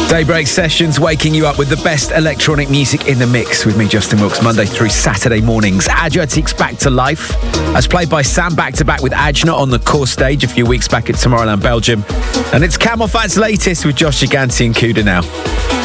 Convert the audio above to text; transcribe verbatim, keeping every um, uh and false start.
Daybreak Sessions, waking you up with the best electronic music in the mix with me, Justin Wilkes, Monday through Saturday mornings. Adjatik's back to life, as played by Sam back-to-back with Ajna on the core stage a few weeks back at Tomorrowland, Belgium. And it's Camel Fat's latest with Josh Gigante and Kuda now.